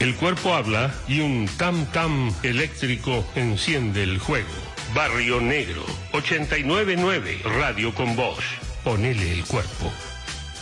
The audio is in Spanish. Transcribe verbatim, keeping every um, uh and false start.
El cuerpo habla y un tam-tam eléctrico enciende el juego. Barrio Negro, ochenta y nueve punto nueve, Radio con Vos. Ponele el cuerpo.